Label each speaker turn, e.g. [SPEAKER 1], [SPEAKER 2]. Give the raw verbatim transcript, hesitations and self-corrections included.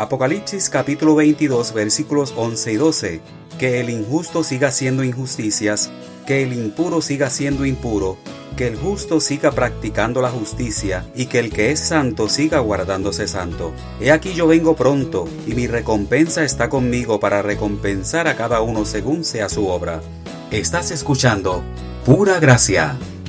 [SPEAKER 1] Apocalipsis capítulo veintidós versículos once y doce. Que el injusto siga haciendo injusticias, que el impuro siga siendo impuro, que el justo siga practicando la justicia, y que el que es santo siga guardándose santo. He aquí yo vengo pronto, y mi recompensa está conmigo para recompensar a cada uno según sea su obra. Estás escuchando Pura Gracia.